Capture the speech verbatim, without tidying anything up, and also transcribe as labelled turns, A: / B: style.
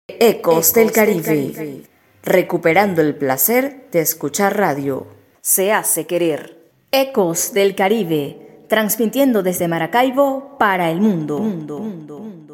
A: Ecos del Caribe, recuperando el placer de escuchar radio. Se hace querer. Ecos del Caribe, transmitiendo desde Maracaibo para el mundo. mundo, mundo, mundo.